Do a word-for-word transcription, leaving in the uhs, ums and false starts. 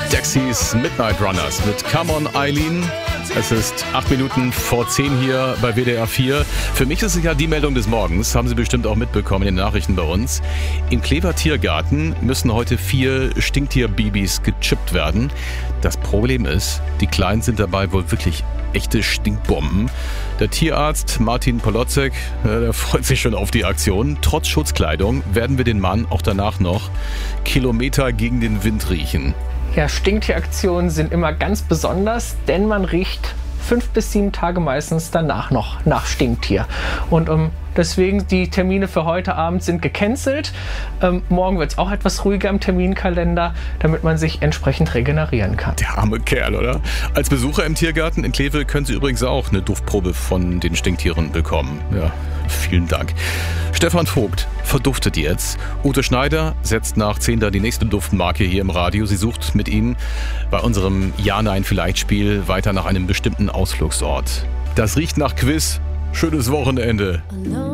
Dexys Midnight Runners mit Come On Eileen. Es ist acht Minuten vor zehn hier bei W D R vier. Für mich ist es ja die Meldung des Morgens, haben Sie bestimmt auch mitbekommen in den Nachrichten bei uns. Im Klever Tiergarten müssen heute vier Stinktierbabys gechippt werden. Das Problem ist, die Kleinen sind dabei wohl wirklich echte Stinkbomben. Der Tierarzt Martin Poloczek, der freut sich schon auf die Aktion. Trotz Schutzkleidung werden wir den Mann auch danach noch Kilometer gegen den Wind riechen. Ja, Stinktieraktionen sind immer ganz besonders, denn man riecht fünf bis sieben Tage meistens danach noch nach Stinktier. Und um, deswegen die Termine für heute Abend sind gecancelt. Ähm, morgen wird es auch etwas ruhiger im Terminkalender, damit man sich entsprechend regenerieren kann. Der arme Kerl, oder? Als Besucher im Tiergarten in Kleve können Sie übrigens auch eine Duftprobe von den Stinktieren bekommen. Ja, vielen Dank. Stefan Vogt verduftet jetzt. Ute Schneider setzt nach zehn da die nächste Duftmarke hier im Radio. Sie sucht mit Ihnen bei unserem Ja-Nein-Vielleicht-Spiel weiter nach einem bestimmten Ausflugsort. Das riecht nach Quiz. Schönes Wochenende.